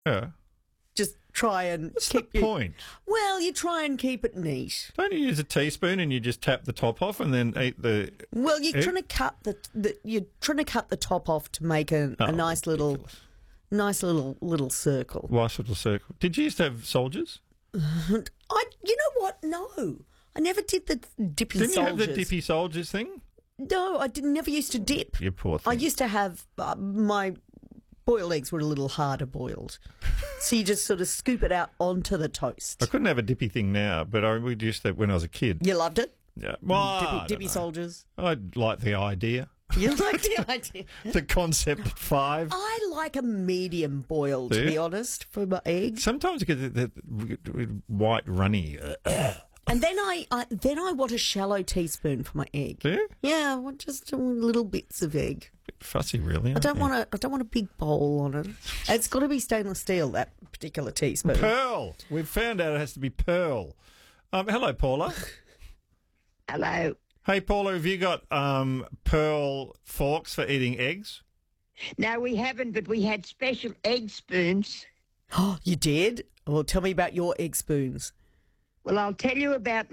Yeah. Just try and What's keep the point? Well, you try and keep it neat. Don't you use a teaspoon and you just tap the top off and then eat the... Well, you're egg? trying to cut you're trying to cut the top off to make a nice little circle. Nice little circle. Did you used to have soldiers? You know what? No, I never did the dippy Didn't soldiers. you have the dippy soldiers thing? No, I never used to dip. You poor thing. I used to have my boiled eggs were a little harder boiled, so you just sort of scoop it out onto the toast. I couldn't have a dippy thing now, but we used to when I was a kid. You loved it? Yeah. Well, Dippy soldiers. I like the idea. You like the idea? The concept of 5. I like a medium boil, to be honest, for my eggs. Sometimes you get the white runny. And then I want a shallow teaspoon for my egg. Do you? Yeah, I want just little bits of egg. Bit fussy, really. I don't want a big bowl on it. It's got to be stainless steel, that particular teaspoon. Pearl. We've found out it has to be pearl. Hello, Paula. Hello. Hey, Paula, have you got pearl forks for eating eggs? No, we haven't, but we had special egg spoons. Oh, you did? Well, tell me about your egg spoons. Well, I'll tell you about